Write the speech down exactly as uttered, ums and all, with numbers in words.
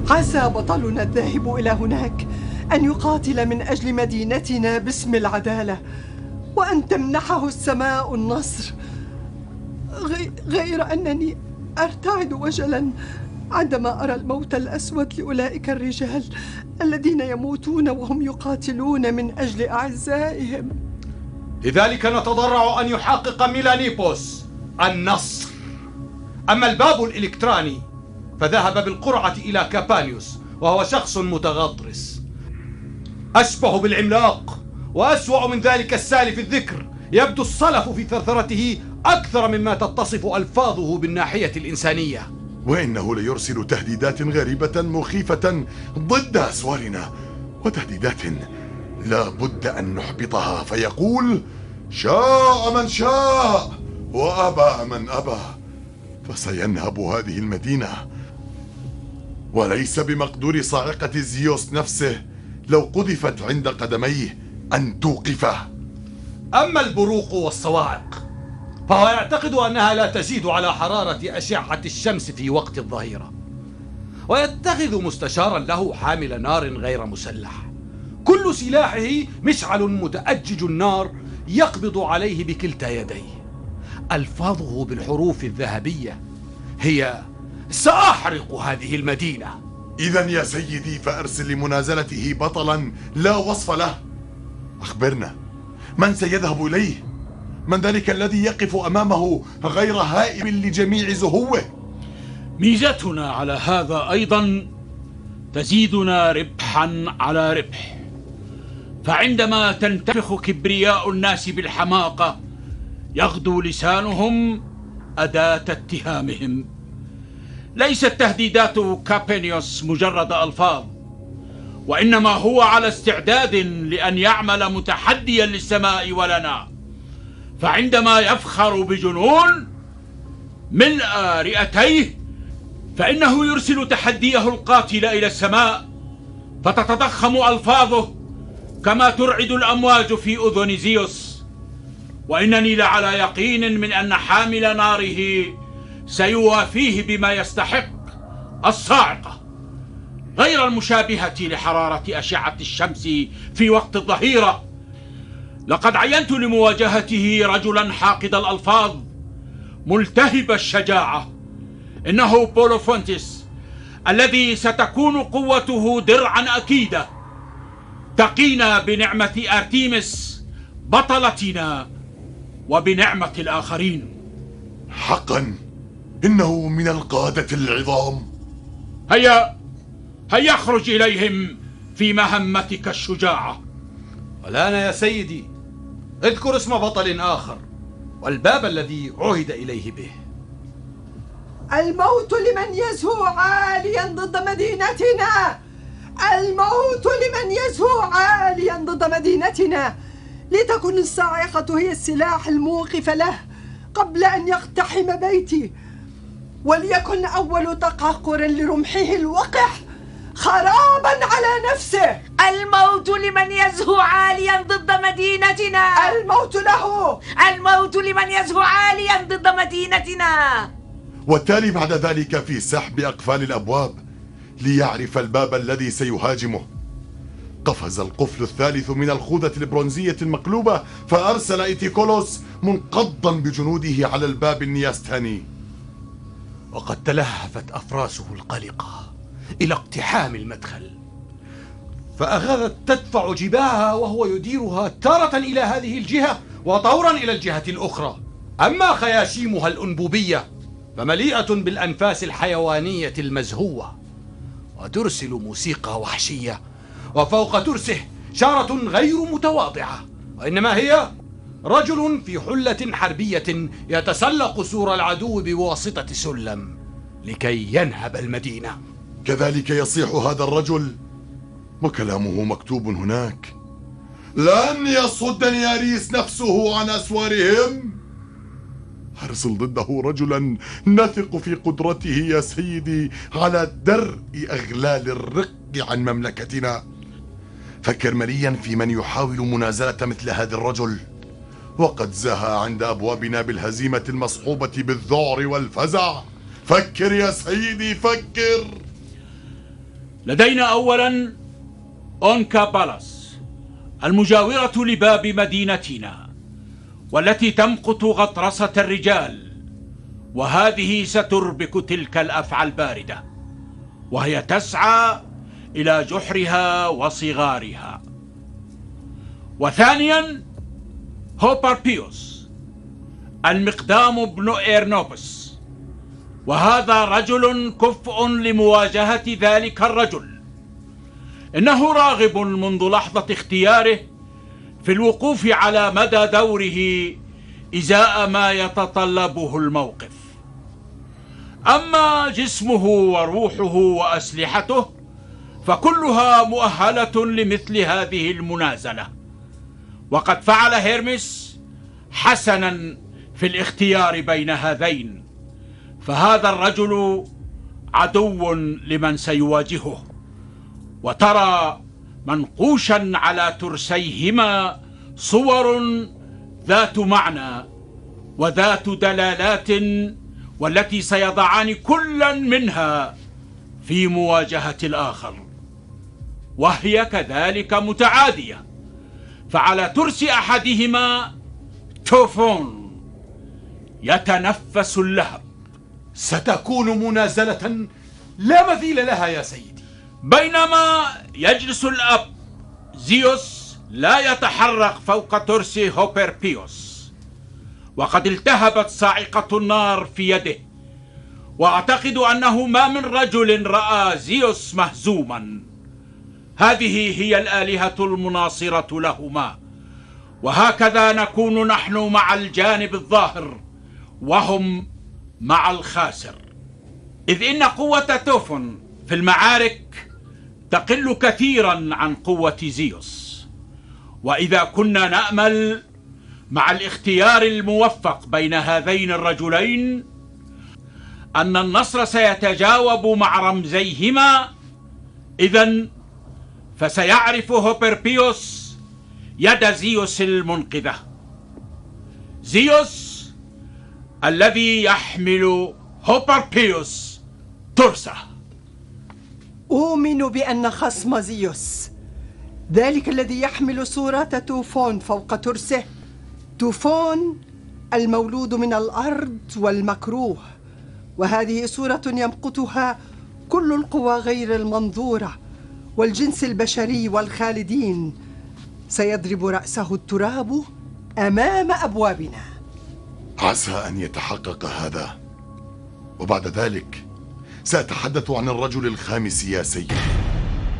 عسى بطلنا الذاهب إلى هناك أن يقاتل من أجل مدينتنا باسم العدالة، وأن تمنحه السماء النصر. غير أنني أرتعد وجلا عندما أرى الموت الأسود لأولئك الرجال الذين يموتون وهم يقاتلون من أجل أعزائهم. لذلك نتضرع أن يحقق ميلانيبوس النصر. أما الباب الإلكتراني فذهب بالقرعة إلى كابانيوس، وهو شخص متغطرس أشبه بالعملاق، وأسوأ من ذلك السالف الذكر. يبدو الصلف في ثرثرته أكثر مما تتصف ألفاظه بالناحية الإنسانية، وإنه ليرسل تهديدات غريبة مخيفة ضد أسوارنا، وتهديدات لا بد أن نحبطها، فيقول: شاء من شاء وأبى من أبى. فسينهب هذه المدينة، وليس بمقدور صاعقة زيوس نفسه لو قذفت عند قدميه أن توقفه. أما البروق والصواعق فهو يعتقد أنها لا تزيد على حرارة أشعة الشمس في وقت الظهيرة، ويتخذ مستشارا له حامل نار غير مسلح، كل سلاحه مشعل متأجج النار يقبض عليه بكلتا يديه. ألفاظه بالحروف الذهبية هي: سأحرق هذه المدينة. إذن يا سيدي فأرسل لمنازلته بطلا لا وصف له. أخبرنا، من سيذهب إليه؟ من ذلك الذي يقف أمامه غير هائب لجميع زهوه؟ ميزتنا على هذا أيضا تزيدنا ربحا على ربح، فعندما تنتفخ كبرياء الناس بالحماقة يغدو لسانهم أداة اتهامهم. ليست تهديدات كابانيوس مجرد ألفاظ، وإنما هو على استعداد لأن يعمل متحديا للسماء ولنا. فعندما يفخر بجنون ملء رئتيه فإنه يرسل تحديه القاتل إلى السماء، فتتضخم ألفاظه كما ترعد الأمواج في أذن زيوس. وإنني لعلى يقين من أن حامل ناره سيوافيه بما يستحق: الصاعقة غير المشابهة لحرارة أشعة الشمس في وقت الظهيرة. لقد عينت لمواجهته رجلا حاقد الألفاظ ملتهب الشجاعة، إنه بولوفونتس، الذي ستكون قوته درعا أكيدة تقينا بنعمة أرتيمس بطلتنا وبنعمة الآخرين. حقا إنه من القادة العظام. هيا هيا اخرج إليهم في مهمتك الشجاعة. والآن يا سيدي اذكر اسم بطل آخر والباب الذي عهد إليه به. الموت لمن يزهو عاليا ضد مدينتنا، الموت لمن يزهو عاليا ضد مدينتنا، لتكن الصاعقة هي السلاح الموقف له قبل أن يقتحم بيتي، وليكن أول تقهقر لرمحه الوقح خرابا على نفسه. الموت لمن يزهو عاليا ضد مدينتنا، الموت له، الموت لمن يزهو عاليا ضد مدينتنا. والتالي بعد ذلك في سحب أقفال الأبواب ليعرف الباب الذي سيهاجمه. قفز القفل الثالث من الخوذة البرونزية المقلوبة، فأرسل إيتيكولوس منقضا بجنوده على الباب النياستاني. وقد تلهفت أفراسه القلقة إلى اقتحام المدخل، فأخذت تدفع جباهها وهو يديرها تارة إلى هذه الجهة وطورا إلى الجهة الأخرى. أما خياشيمها الأنبوبية فمليئة بالأنفاس الحيوانية المزهوة، وترسل موسيقى وحشية، وفوق ترسه شارة غير متواضعة، وإنما هي رجل في حلة حربية يتسلق سور العدو بواسطة سلم لكي ينهب المدينة. كذلك يصيح هذا الرجل وكلامه مكتوب هناك: لن يصدني أريس نفسه عن أسوارهم. أرسل ضده رجلا نثق في قدرته يا سيدي على درء أغلال الرق عن مملكتنا. فكر مليا في من يحاول منازلة مثل هذا الرجل، وقد زهى عند أبوابنا بالهزيمة المصحوبة بالذعر والفزع. فكر يا سيدي، فكر. لدينا أولا أونكا بالاس المجاورة لباب مدينتنا، والتي تمقت غطرسة الرجال، وهذه ستربك تلك الأفعى الباردة، وهي تسعى إلى جحرها وصغارها. وثانيا هوباربيوس المقدام ابن إيرنوبس، وهذا رجل كفء لمواجهة ذلك الرجل. إنه راغب منذ لحظة اختياره في الوقوف على مدى دوره إزاء ما يتطلبه الموقف. أما جسمه وروحه وأسلحته فكلها مؤهلة لمثل هذه المنازلة، وقد فعل هيرمس حسنا في الاختيار بين هذين، فهذا الرجل عدو لمن سيواجهه. وترى منقوشا على ترسيهما صور ذات معنى وذات دلالات، والتي سيضعان كلا منها في مواجهة الآخر، وهي كذلك متعادية. فعلى ترس أحدهما توفون يتنفس اللهب. ستكون منازلة لا مثيل لها يا سيدي. بينما يجلس الأب زيوس لا يتحرك فوق ترس هوبربيوس، وقد التهبت صاعقة النار في يده، وأعتقد أنه ما من رجل رأى زيوس مهزوما. هذه هي الآلهة المناصرة لهما، وهكذا نكون نحن مع الجانب الظاهر وهم مع الخاسر، إذ إن قوة توفون في المعارك تقل كثيرا عن قوة زيوس. وإذا كنا نأمل مع الاختيار الموفق بين هذين الرجلين أن النصر سيتجاوب مع رمزيهما، إذن فسيعرف هوبربيوس يد زيوس المنقذة، زيوس الذي يحمل هوبربيوس ترسه. أؤمن بأن خصم زيوس ذلك الذي يحمل صورة توفون فوق ترسه، توفون المولود من الأرض والمكروه، وهذه صورة يمقتها كل القوى غير المنظورة والجنس البشري والخالدين. سيضرب رأسه التراب أمام أبوابنا. عسى أن يتحقق هذا، وبعد ذلك سأتحدث عن الرجل الخامس يا سيدي.